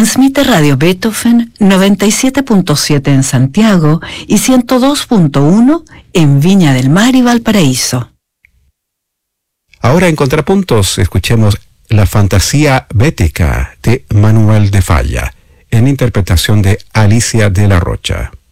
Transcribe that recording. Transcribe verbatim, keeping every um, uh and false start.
Transmite Radio Beethoven noventa y siete punto siete en Santiago y ciento dos punto uno en Viña del Mar y Valparaíso. Ahora en Contrapuntos escuchemos La Fantasía Bética de Manuel de Falla, en interpretación de Alicia de la Rocha.